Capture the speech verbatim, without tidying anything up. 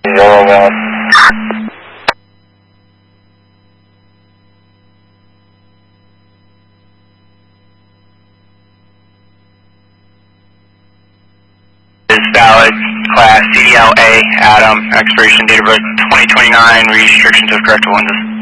Zero one. Is valid, class C D L A, Adam, expiration date of birth twenty twenty-nine, restrictions of correctable windows.